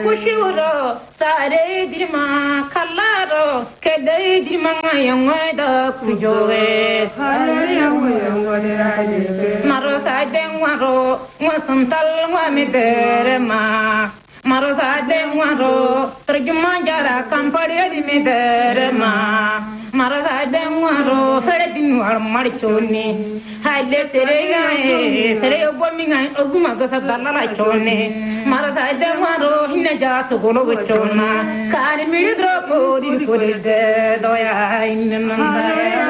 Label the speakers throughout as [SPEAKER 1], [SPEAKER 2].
[SPEAKER 1] kushuro sare dirma kallaro kede dirma yangwada kujowe maro saden waro wasantal wa mederma maro saden waro terjuma jara kampare di mederma maro saden waro feredin war marchoni haile sereya sereyo bominga oguma gasa dalala chone maro saden waro hinna jaatu golo chona kani midro pori pori de doya inna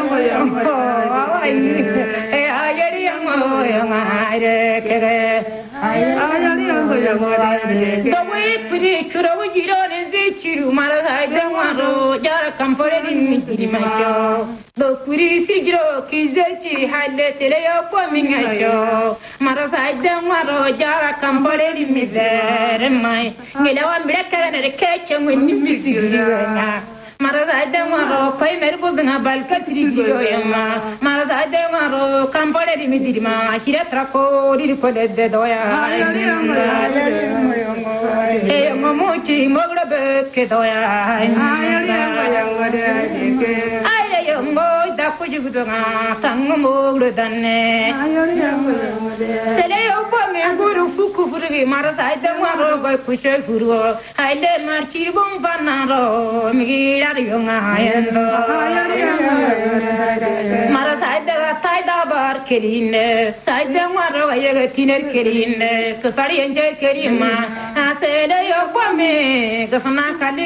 [SPEAKER 1] e ayeri amoya ayre kere ayeri amoya the way puri churo jiro ne zichiru maro saden waro jara kampare di macho do kuri sigiro kizechi haile sereyo bominga cho maro saden waro jara kampare di mizere mai ngelawa mirakara ne keche ngweni misigirana maro saden waro pay merbo dana balkatri diyo yama maro saden waro kampare di midirma hira trako di kole de doya e momochi moglobe ke doya ayre yongo da kujugudanga tangmoglo danne sele yobo me guru fuku furugi maro saden waro goy kushe guru haile marchi bom banaro migira yonga ayendo maro saida bar kerine saiden waro yega tiner kerine kusari enje kerima sele yobo me gasana kali